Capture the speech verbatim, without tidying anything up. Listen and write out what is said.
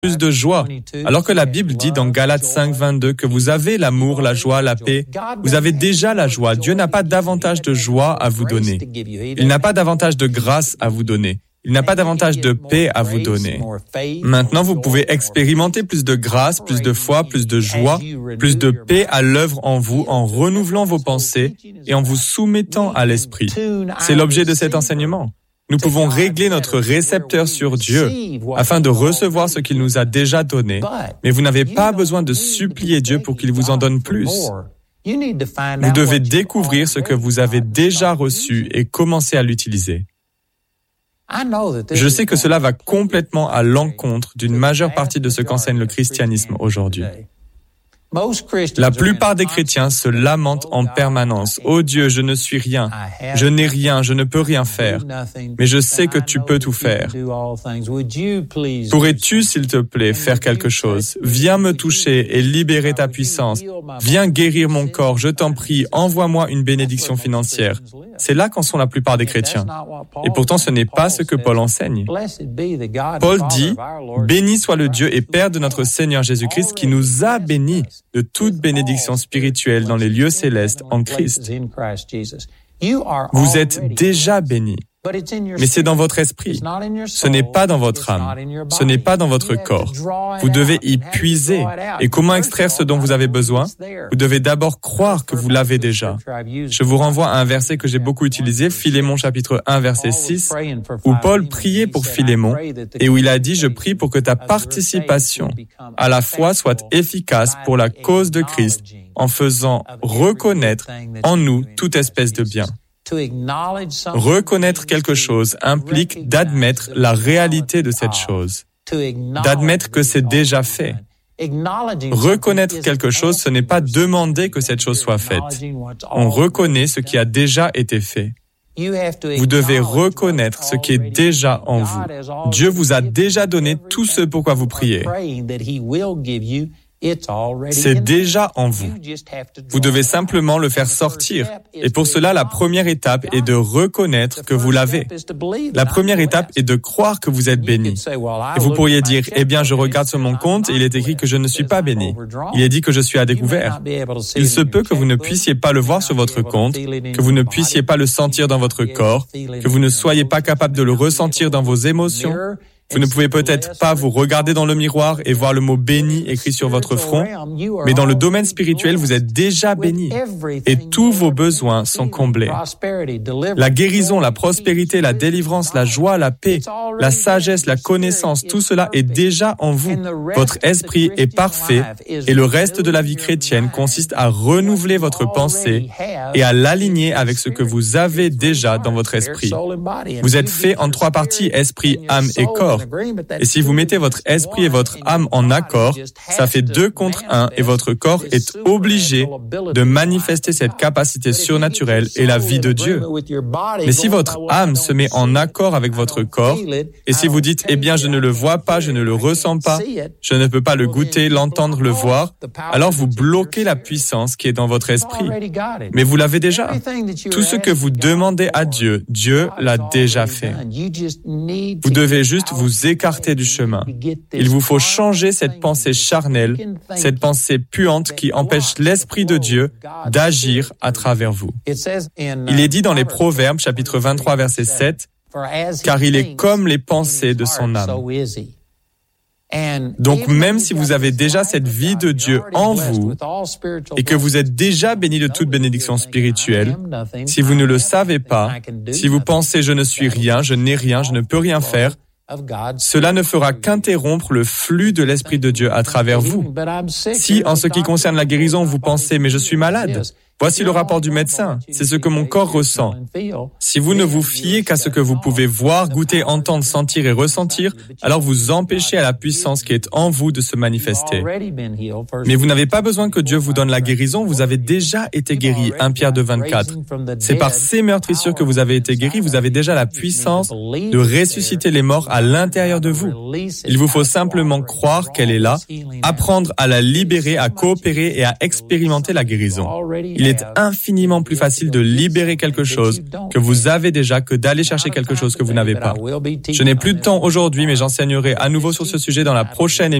plus de joie. Alors que la Bible dit dans Galates cinq, vingt-deux que vous avez l'amour, la joie, la paix, vous avez déjà la joie. Dieu n'a pas davantage de joie à vous donner. Il n'a pas davantage de grâce à vous donner. Il n'a pas davantage de paix à vous donner. Maintenant, vous pouvez expérimenter plus de grâce, plus de foi, plus de joie, plus de paix à l'œuvre en vous en renouvelant vos pensées et en vous soumettant à l'Esprit. C'est l'objet de cet enseignement. Nous pouvons régler notre récepteur sur Dieu afin de recevoir ce qu'il nous a déjà donné, mais vous n'avez pas besoin de supplier Dieu pour qu'il vous en donne plus. Vous devez découvrir ce que vous avez déjà reçu et commencer à l'utiliser. Je sais que cela va complètement à l'encontre d'une majeure partie de ce qu'enseigne le christianisme aujourd'hui. La plupart des chrétiens se lamentent en permanence. « Oh Dieu, je ne suis rien, je n'ai rien, je ne peux rien faire, mais je sais que tu peux tout faire. Pourrais-tu, s'il te plaît, faire quelque chose? Viens me toucher et libérer ta puissance. Viens guérir mon corps, je t'en prie, envoie-moi une bénédiction financière. » C'est là qu'en sont la plupart des chrétiens. Et pourtant, ce n'est pas ce que Paul enseigne. Paul dit, « Béni soit le Dieu et Père de notre Seigneur Jésus-Christ qui nous a bénis de toute bénédiction spirituelle dans les lieux célestes en Christ. » Vous êtes déjà bénis. Mais c'est dans votre esprit. Ce n'est pas dans votre âme. Ce n'est pas dans votre corps. Vous devez y puiser. Et comment extraire ce dont vous avez besoin? Vous devez d'abord croire que vous l'avez déjà. Je vous renvoie à un verset que j'ai beaucoup utilisé, Philémon chapitre un, verset six, où Paul priait pour Philémon et où il a dit « Je prie pour que ta participation à la foi soit efficace pour la cause de Christ en faisant reconnaître en nous toute espèce de bien. » Reconnaître quelque chose implique d'admettre la réalité de cette chose, d'admettre que c'est déjà fait. Reconnaître quelque chose, ce n'est pas demander que cette chose soit faite. On reconnaît ce qui a déjà été fait. Vous devez reconnaître ce qui est déjà en vous. Dieu vous a déjà donné tout ce pourquoi vous priez. C'est déjà en vous. Vous devez simplement le faire sortir. Et pour cela, la première étape est de reconnaître que vous l'avez. La première étape est de croire que vous êtes béni. Et vous pourriez dire, eh bien, je regarde sur mon compte et il est écrit que je ne suis pas béni. Il est dit que je suis à découvert. Il se peut que vous ne puissiez pas le voir sur votre compte, que vous ne puissiez pas le sentir dans votre corps, que vous ne soyez pas capable de le ressentir dans vos émotions. Vous ne pouvez peut-être pas vous regarder dans le miroir et voir le mot « béni » écrit sur votre front, mais dans le domaine spirituel, vous êtes déjà béni et tous vos besoins sont comblés. La guérison, la prospérité, la délivrance, la joie, la paix, la sagesse, la connaissance, tout cela est déjà en vous. Votre esprit est parfait et le reste de la vie chrétienne consiste à renouveler votre pensée et à l'aligner avec ce que vous avez déjà dans votre esprit. Vous êtes fait en trois parties, esprit, âme et corps. Et si vous mettez votre esprit et votre âme en accord, ça fait deux contre un et votre corps est obligé de manifester cette capacité surnaturelle et la vie de Dieu. Mais si votre âme se met en accord avec votre corps, et si vous dites, eh bien, je ne le vois pas, je ne le ressens pas, je ne peux pas le goûter, l'entendre, le voir, alors vous bloquez la puissance qui est dans votre esprit. Mais vous l'avez déjà. Tout ce que vous demandez à Dieu, Dieu l'a déjà fait. Vous devez juste vous écarter du chemin. Il vous faut changer cette pensée charnelle, cette pensée puante qui empêche l'Esprit de Dieu d'agir à travers vous. Il est dit dans les Proverbes, chapitre vingt-trois, verset sept, « Car il est comme les pensées de son âme. » Donc même si vous avez déjà cette vie de Dieu en vous et que vous êtes déjà béni de toute bénédiction spirituelle, si vous ne le savez pas, si vous pensez « je ne suis rien, je n'ai rien, je ne peux rien faire », cela ne fera qu'interrompre le flux de l'Esprit de Dieu à travers vous. Si, en ce qui concerne la guérison, vous pensez « mais je suis malade », voici le rapport du médecin, c'est ce que mon corps ressent. Si vous ne vous fiez qu'à ce que vous pouvez voir, goûter, entendre, sentir et ressentir, alors vous empêchez à la puissance qui est en vous de se manifester. Mais vous n'avez pas besoin que Dieu vous donne la guérison, vous avez déjà été guéri, Première Pierre deux, vingt-quatre. C'est par ces meurtrissures que vous avez été guéri, vous avez déjà la puissance de ressusciter les morts à l'intérieur de vous. Il vous faut simplement croire qu'elle est là, apprendre à la libérer, à coopérer et à expérimenter la guérison. Il est est infiniment plus facile de libérer quelque chose que vous avez déjà que d'aller chercher quelque chose que vous n'avez pas. Je n'ai plus de temps aujourd'hui, mais j'enseignerai à nouveau sur ce sujet dans la prochaine émission.